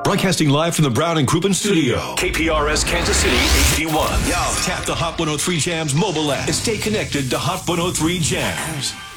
Broadcasting live from the Brown and Crouppen studio. KPRS Kansas City HD1. Yo, tap the Hot 103 Jams mobile app and stay connected to Hot 103 Jams.